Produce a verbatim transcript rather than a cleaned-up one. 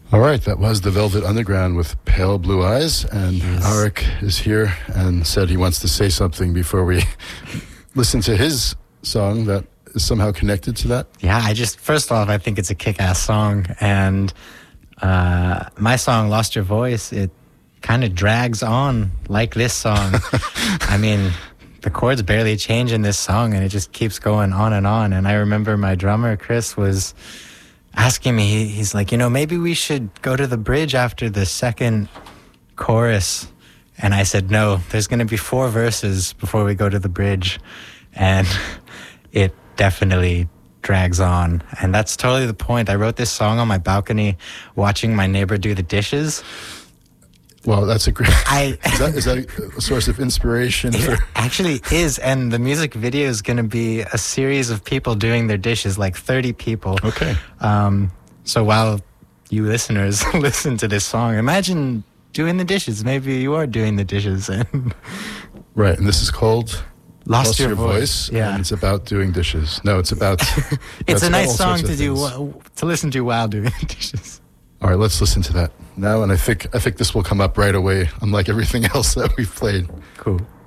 All right, that was the Velvet Underground with Pale Blue Eyes, and yes. Arik is here and said he wants to say something before we listen to his song that is somehow connected to that. Yeah, I just, first off, I think it's a kick-ass song, and uh, my song, Lost Your Voice, it kind of drags on like this song. I mean, the chords barely change in this song, and it just keeps going on and on, and I remember my drummer, Chris, was asking me, he's like, you know, maybe we should go to the bridge after the second chorus. And I said, no, there's going to be four verses before we go to the bridge. And it definitely drags on. And that's totally the point. I wrote this song on my balcony watching my neighbor do the dishes. Well, that's a great... I, is, that, is that a source of inspiration? It for... actually is, and the music video is going to be a series of people doing their dishes, like thirty people. Okay. Um, so while you listeners listen to this song, imagine doing the dishes. Maybe you are doing the dishes. And right, and this is called... Lost, Lost Your, Your Voice. Voice. Yeah. And it's about doing dishes. No, it's about... it's a nice song to do to listen to while doing dishes. All right, let's listen to that now, and I think I think this will come up right away, unlike everything else that we've played. Cool.